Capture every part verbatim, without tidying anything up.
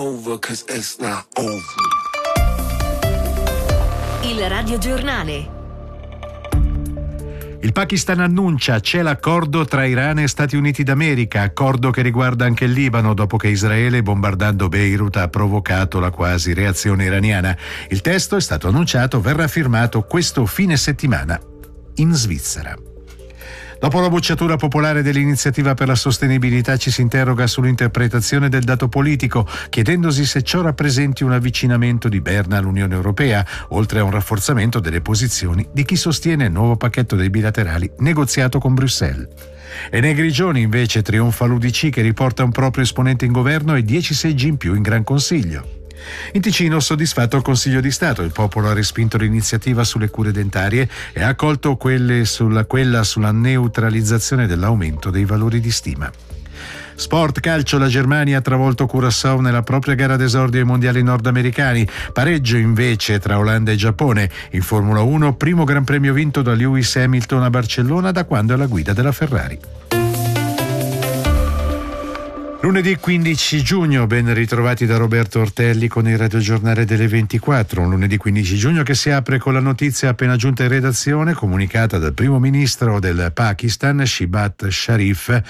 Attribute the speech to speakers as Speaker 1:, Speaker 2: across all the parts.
Speaker 1: over, 'cause it's not over.
Speaker 2: Il radiogiornale.
Speaker 3: Il Pakistan annuncia c'è l'accordo tra Iran e Stati Uniti d'America, accordo che riguarda anche il Libano dopo che Israele, bombardando Beirut, ha provocato la quasi reazione iraniana. Il testo è stato annunciato, verrà firmato questo fine settimana in Svizzera. Dopo la bocciatura popolare dell'iniziativa per la sostenibilità ci si interroga sull'interpretazione del dato politico, chiedendosi se ciò rappresenti un avvicinamento di Berna all'Unione Europea, oltre a un rafforzamento delle posizioni di chi sostiene il nuovo pacchetto dei bilaterali negoziato con Bruxelles. E nei Grigioni invece trionfa l'U D C che riporta un proprio esponente in governo e dieci seggi in più in Gran Consiglio. In Ticino soddisfatto il Consiglio di Stato, il popolo ha respinto l'iniziativa sulle cure dentarie e ha accolto quelle sulla, quella sulla neutralizzazione dell'aumento dei valori di stima. Sport calcio, la Germania ha travolto Curaçao nella propria gara d'esordio ai mondiali nordamericani, pareggio invece tra Olanda e Giappone. In Formula uno, primo gran premio vinto da Lewis Hamilton a Barcellona da quando è alla guida della Ferrari. Lunedì quindici giugno, ben ritrovati da Roberto Ortelli con il radiogiornale delle ventiquattro. Un lunedì quindici giugno che si apre con la notizia appena giunta in redazione, comunicata dal primo ministro del Pakistan, Shehbaz Sharif,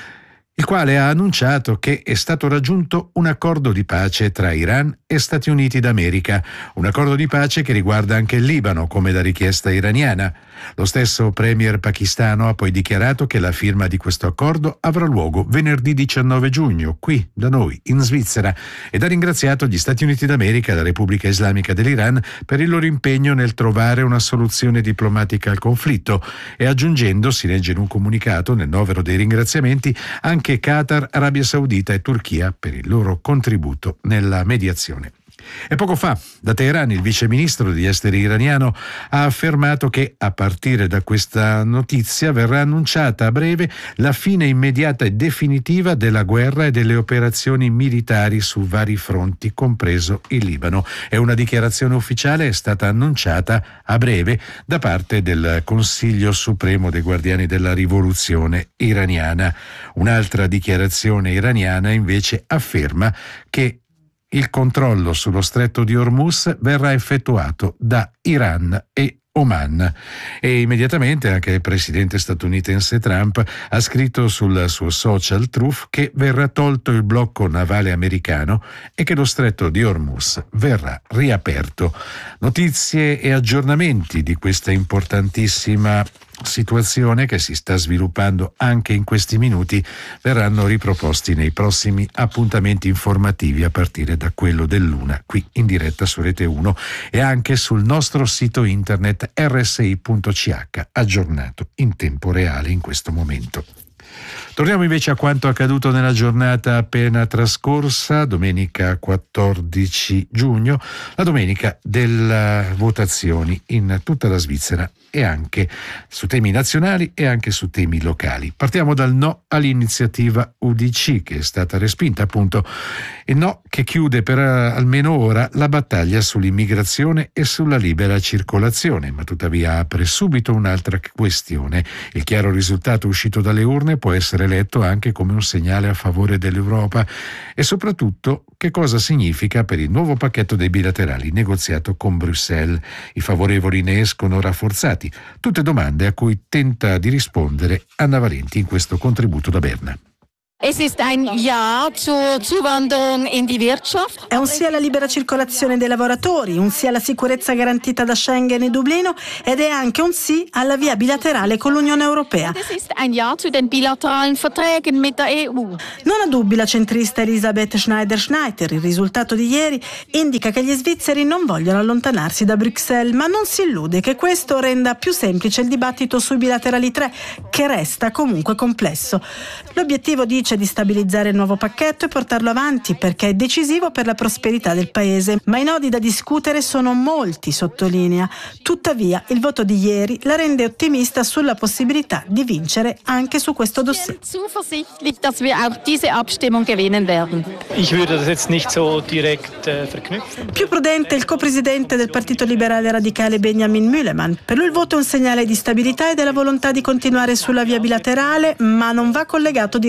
Speaker 3: il quale ha annunciato che è stato raggiunto un accordo di pace tra Iran e Stati Uniti d'America, un accordo di pace che riguarda anche il Libano, come da richiesta iraniana. Lo stesso premier pakistano ha poi dichiarato che la firma di questo accordo avrà luogo venerdì diciannove giugno, qui da noi, in Svizzera, ed ha ringraziato gli Stati Uniti d'America e la Repubblica Islamica dell'Iran per il loro impegno nel trovare una soluzione diplomatica al conflitto, e aggiungendo, si legge in un comunicato, nel novero dei ringraziamenti, anche Qatar, Arabia Saudita e Turchia per il loro contributo nella mediazione. E poco fa, da Teheran, il vice ministro degli esteri iraniano ha affermato che a partire da questa notizia verrà annunciata a breve la fine immediata e definitiva della guerra e delle operazioni militari su vari fronti, compreso il Libano. E una dichiarazione ufficiale è stata annunciata a breve da parte del Consiglio Supremo dei Guardiani della Rivoluzione iraniana. Un'altra dichiarazione iraniana invece afferma che il controllo sullo stretto di Hormuz verrà effettuato da Iran e Oman. E immediatamente anche il presidente statunitense Trump ha scritto sul suo social Truth che verrà tolto il blocco navale americano e che lo stretto di Hormuz verrà riaperto. Notizie e aggiornamenti di questa importantissima situazione che si sta sviluppando anche in questi minuti verranno riproposti nei prossimi appuntamenti informativi a partire da quello dell'una qui in diretta su Rete uno e anche sul nostro sito internet erre esse i punto ci acca, aggiornato in tempo reale in questo momento. Torniamo invece a quanto accaduto nella giornata appena trascorsa, domenica quattordici giugno, la domenica delle votazioni in tutta la Svizzera e anche su temi nazionali e anche su temi locali. Partiamo dal no all'iniziativa U D C che è stata respinta, appunto, e no che chiude per almeno ora la battaglia sull'immigrazione e sulla libera circolazione, ma tuttavia apre subito un'altra questione. Il chiaro risultato uscito dalle urne può essere letto anche come un segnale a favore dell'Europa e soprattutto che cosa significa per il nuovo pacchetto dei bilaterali negoziato con Bruxelles. I favorevoli ne escono rafforzati. Tutte domande a cui tenta di rispondere Anna Valenti in questo contributo da Berna.
Speaker 4: Es ist ein Ja zur Zuwanderung in die Wirtschaft.
Speaker 5: È un sì alla libera circolazione dei lavoratori, un sì alla sicurezza garantita da Schengen e Dublino ed è anche un sì alla via bilaterale con l'Unione Europea.
Speaker 4: Es ist ein Ja zu den bilateralen Verträgen mit der E U.
Speaker 5: Non ha dubbi la centrista Elisabeth Schneider-Schneider. Il risultato di ieri indica che gli svizzeri non vogliono allontanarsi da Bruxelles, ma non si illude che questo renda più semplice il dibattito sui bilaterali tre, che resta comunque complesso. L'obiettivo, dice, di stabilizzare il nuovo pacchetto e portarlo avanti perché è decisivo per la prosperità del paese, ma i nodi da discutere sono molti, sottolinea. Tuttavia il voto di ieri la rende ottimista sulla possibilità di vincere anche su questo dossier.
Speaker 4: Zuversichtlich, dass wir auch diese Abstimmung gewinnen werden.
Speaker 6: Ich würde das jetzt nicht so direkt äh, verknüpfen.
Speaker 5: Più prudente il copresidente del Partito Liberale Radicale Benjamin Mühlemann. Per lui il voto è un segnale di stabilità e della volontà di continuare sulla via bilaterale, ma non va collegato direttamente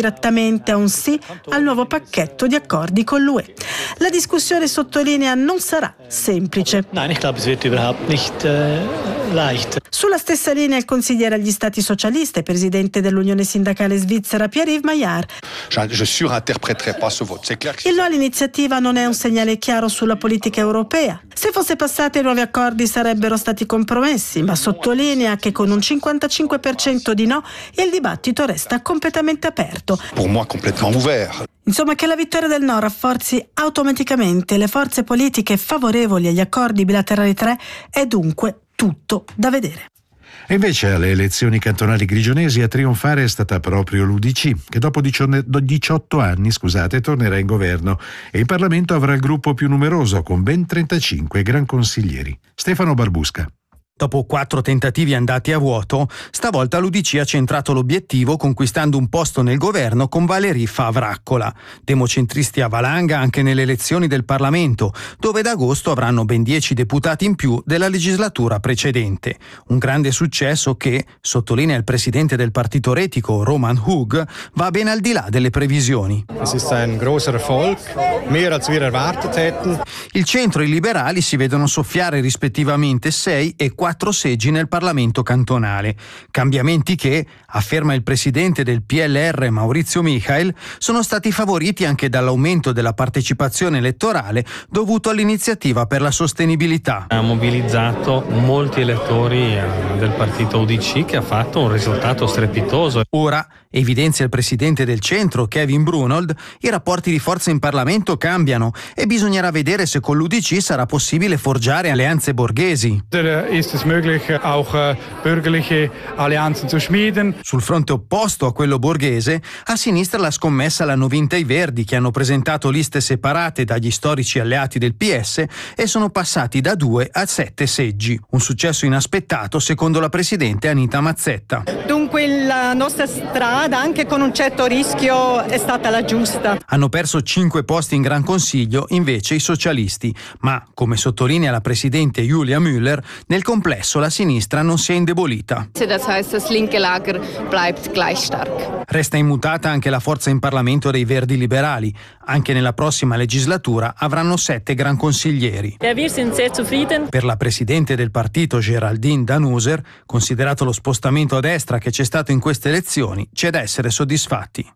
Speaker 5: finalmente a un sì al nuovo pacchetto di accordi con l'U E. La discussione, sottolinea, non sarà semplice.
Speaker 6: Nein, ich glaube, es wird überhaupt nicht äh, leicht.
Speaker 5: Sulla stessa linea il consigliere agli Stati Socialista e presidente dell'Unione Sindacale Svizzera Pierre-Yves Maillard.
Speaker 7: Je surinterpréterai pas ce vote. C'est clair que...
Speaker 5: Il no all'iniziativa non è un segnale chiaro sulla politica europea. Se fosse passata, i nuovi accordi sarebbero stati compromessi, ma sottolinea che con un cinquantacinque per cento di no il dibattito resta completamente aperto.
Speaker 7: Pour moi, complètement ouvert.
Speaker 5: Insomma, che la vittoria del no rafforzi automaticamente le forze politiche favorevoli agli accordi bilaterali tre è dunque tutto da vedere.
Speaker 3: E invece alle elezioni cantonali grigionesi a trionfare è stata proprio l'U D C, che dopo diciotto anni, scusate, tornerà in governo e in Parlamento avrà il gruppo più numeroso, con ben trentacinque gran consiglieri. Stefano Barbusca.
Speaker 8: Dopo quattro tentativi andati a vuoto, stavolta l'U D C ha centrato l'obiettivo conquistando un posto nel governo con Valérie Favraccola. Democentristi a valanga anche nelle elezioni del Parlamento, dove ad agosto avranno ben dieci deputati in più della legislatura precedente. Un grande successo che, sottolinea il presidente del partito retico Roman Hug, va ben al di là delle previsioni.
Speaker 9: Es ist ein großer Erfolg, mehr als wir erwartet hätten.
Speaker 8: Il centro e i liberali si vedono soffiare rispettivamente sei e quattro seggi nel Parlamento cantonale. Cambiamenti che, afferma il presidente del P L R Maurizio Michael, sono stati favoriti anche dall'aumento della partecipazione elettorale dovuto all'iniziativa per la sostenibilità.
Speaker 10: Ha mobilizzato molti elettori del partito U D C, che ha fatto un risultato strepitoso.
Speaker 8: Ora, evidenzia il presidente del centro Kevin Brunold, i rapporti di forza in Parlamento cambiano e bisognerà vedere se con l'U D C sarà possibile forgiare alleanze borghesi.
Speaker 11: Ist es möglich, auch äh, bürgerliche Allianzen zu schmieden.
Speaker 8: Sul fronte opposto a quello borghese, a sinistra la scommessa l'hanno vinta i Verdi, che hanno presentato liste separate dagli storici alleati del P S e sono passati da due a sette seggi. Un successo inaspettato secondo la presidente Anita Mazzetta.
Speaker 12: Dunque la nostra strada, anche con un certo rischio, è stata la giusta.
Speaker 8: Hanno perso cinque posti in Gran Consiglio invece i socialisti, ma, come sottolinea la presidente Julia Müller, nel complesso la sinistra non si è indebolita.
Speaker 13: Das heißt, das linke Lager bleibt gleich stark.
Speaker 8: Resta immutata anche la forza in Parlamento dei Verdi liberali. Anche nella prossima legislatura avranno sette gran consiglieri.
Speaker 13: Ja, wir sind sehr zufrieden.
Speaker 8: Per la presidente del partito Geraldine Danuser, considerato lo spostamento a destra che c'è stato in queste elezioni, c'è da essere soddisfatti.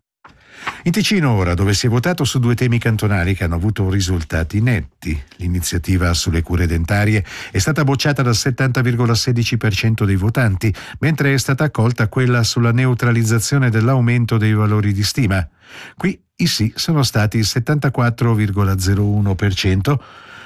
Speaker 3: In Ticino ora, dove si è votato su due temi cantonali che hanno avuto risultati netti. L'iniziativa sulle cure dentarie è stata bocciata dal settanta virgola sedici per cento dei votanti, mentre è stata accolta quella sulla neutralizzazione dell'aumento dei valori di stima. Qui i sì sono stati il settantaquattro virgola zero uno per cento,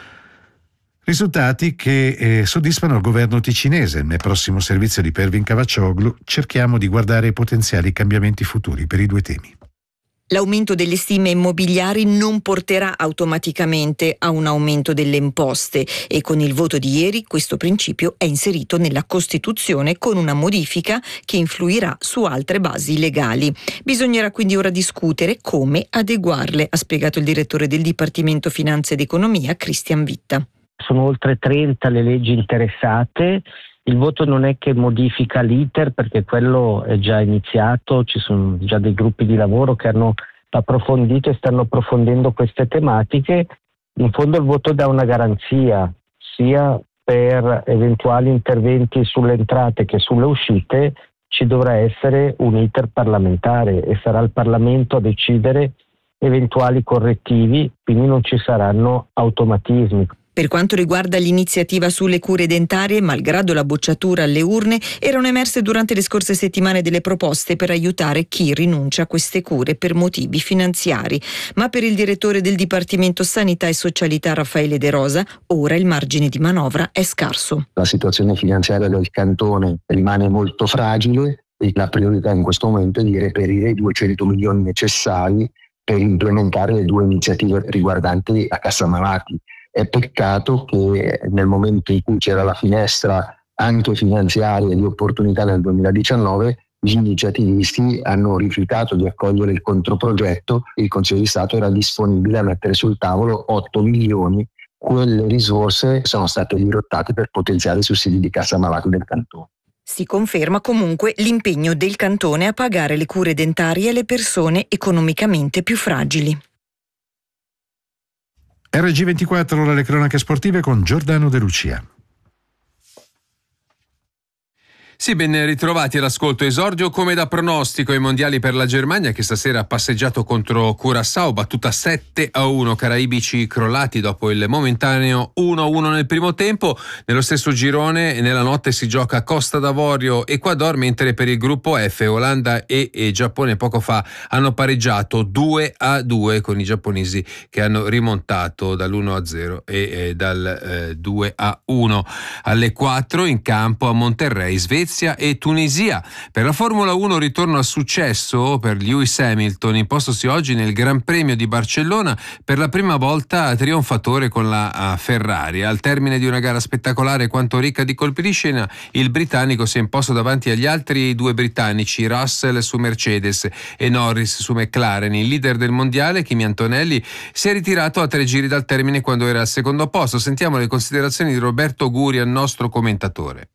Speaker 3: risultati che eh, soddisfano il governo ticinese. Nel prossimo servizio di Pervin Cavaccioglu cerchiamo di guardare i potenziali cambiamenti futuri per i due temi.
Speaker 14: L'aumento delle stime immobiliari non porterà automaticamente a un aumento delle imposte e con il voto di ieri questo principio è inserito nella Costituzione con una modifica che influirà su altre basi legali. Bisognerà quindi ora discutere come adeguarle, ha spiegato il direttore del Dipartimento Finanza ed Economia Christian Vitta.
Speaker 15: Sono oltre trenta le leggi interessate. Il voto non è che modifica l'iter, perché quello è già iniziato, ci sono già dei gruppi di lavoro che hanno approfondito e stanno approfondendo queste tematiche. In fondo il voto dà una garanzia sia per eventuali interventi sulle entrate che sulle uscite. Ci dovrà essere un iter parlamentare e sarà il Parlamento a decidere eventuali correttivi, quindi non ci saranno automatismi.
Speaker 14: Per quanto riguarda l'iniziativa sulle cure dentarie, malgrado la bocciatura alle urne, erano emerse durante le scorse settimane delle proposte per aiutare chi rinuncia a queste cure per motivi finanziari. Ma per il direttore del Dipartimento Sanità e Socialità Raffaele De Rosa, ora il margine di manovra è scarso.
Speaker 16: La situazione finanziaria del cantone rimane molto fragile e la priorità in questo momento è di reperire i duecento milioni necessari per implementare le due iniziative riguardanti la Cassa Malati. È peccato che nel momento in cui c'era la finestra anche finanziaria di opportunità nel duemiladiciannove, gli iniziativisti hanno rifiutato di accogliere il controprogetto. Il Consiglio di Stato era disponibile a mettere sul tavolo otto milioni. Quelle risorse sono state dirottate per potenziare i sussidi di Cassa Malati del cantone.
Speaker 14: Si conferma comunque l'impegno del cantone a pagare le cure dentarie alle persone economicamente più fragili.
Speaker 3: R G ventiquattro, ora le cronache sportive con Giordano De Lucia.
Speaker 17: Sì, ben ritrovati all'ascolto. Esordio come da pronostico ai mondiali per la Germania, che stasera ha passeggiato contro Curaçao, battuta sette a uno, caraibici crollati dopo il momentaneo uno a uno nel primo tempo. Nello stesso girone nella notte si gioca Costa d'Avorio Ecuador, mentre per il gruppo F Olanda e, e Giappone poco fa hanno pareggiato due a due con i giapponesi che hanno rimontato dall'uno a zero e eh, dal eh, due a uno. Alle quattro in campo a Monterrey Svezia e Tunisia. Per la Formula uno ritorno al successo per Lewis Hamilton, impostosi oggi nel Gran Premio di Barcellona per la prima volta trionfatore con la Ferrari. Al termine di una gara spettacolare quanto ricca di colpi di scena, il britannico si è imposto davanti agli altri due britannici, Russell su Mercedes e Norris su McLaren. Il leader del mondiale, Kimi Antonelli, si è ritirato a tre giri dal termine quando era al secondo posto. Sentiamo le considerazioni di Roberto Guria, nostro commentatore.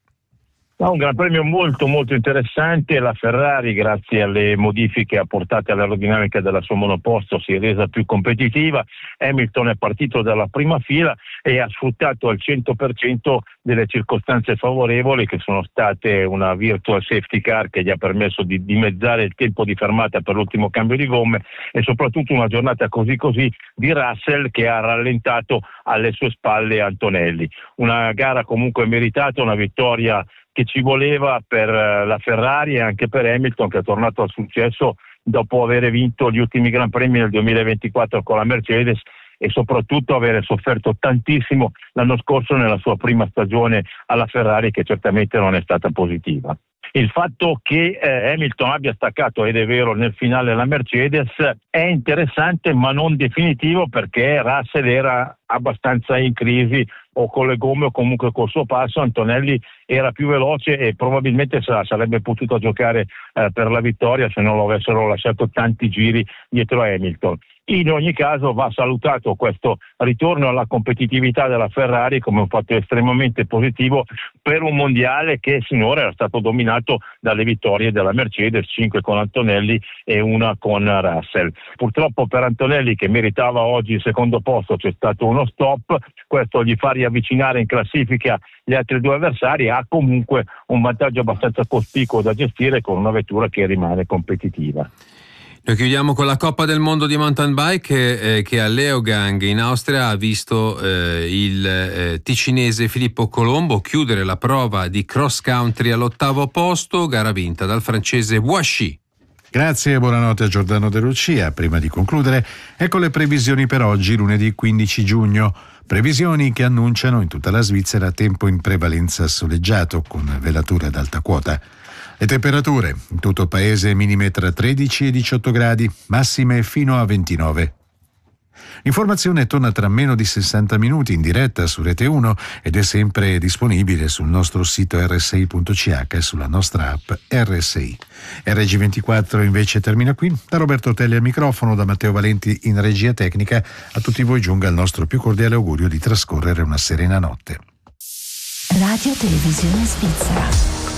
Speaker 18: Un Gran Premio molto molto interessante. La Ferrari, grazie alle modifiche apportate all'aerodinamica della sua monoposto, si è resa più competitiva. Hamilton è partito dalla prima fila e ha sfruttato al cento per cento delle circostanze favorevoli, che sono state una virtual safety car che gli ha permesso di dimezzare il tempo di fermata per l'ultimo cambio di gomme, e soprattutto una giornata così così di Russell, che ha rallentato alle sue spalle Antonelli. Una gara comunque meritata, una vittoria che ci voleva per la Ferrari e anche per Hamilton, che è tornato al successo dopo aver vinto gli ultimi Gran Premi nel duemilaventiquattro con la Mercedes e soprattutto avere sofferto tantissimo l'anno scorso nella sua prima stagione alla Ferrari, che certamente non è stata positiva. Il fatto che eh, Hamilton abbia staccato, ed è vero, nel finale la Mercedes è interessante ma non definitivo, perché Russell era abbastanza in crisi o con le gomme o comunque col suo passo. Antonelli era più veloce e probabilmente sarebbe potuto giocare eh, per la vittoria se non lo avessero lasciato tanti giri dietro a Hamilton. In ogni caso va salutato questo ritorno alla competitività della Ferrari come un fatto estremamente positivo per un mondiale che sinora era stato dominato dalle vittorie della Mercedes, cinque con Antonelli e una con Russell. Purtroppo per Antonelli, che meritava oggi il secondo posto, c'è stato uno stop. Questo gli fa riavvicinare in classifica gli altri due avversari. Ha comunque un vantaggio abbastanza cospicuo da gestire con una vettura che rimane competitiva.
Speaker 17: Noi chiudiamo con la Coppa del Mondo di mountain bike eh, che a Leogang in Austria ha visto eh, il eh, ticinese Filippo Colombo chiudere la prova di cross country all'ottavo posto, gara vinta dal francese Boissy.
Speaker 3: Grazie e buonanotte a Giordano De Lucia. Prima di concludere, ecco le previsioni per oggi, lunedì quindici giugno. Previsioni che annunciano in tutta la Svizzera tempo in prevalenza soleggiato con velature ad alta quota. Le temperature in tutto il paese minime tra tredici e diciotto gradi, massime fino a ventinove. L'informazione torna tra meno di sessanta minuti in diretta su Rete uno ed è sempre disponibile sul nostro sito erre esse i punto ci acca e sulla nostra app erre esse i. R G ventiquattro invece termina qui. Da Roberto Telli al microfono, da Matteo Valenti in regia tecnica, a tutti voi giunga il nostro più cordiale augurio di trascorrere una serena notte.
Speaker 2: Radio Televisione Svizzera.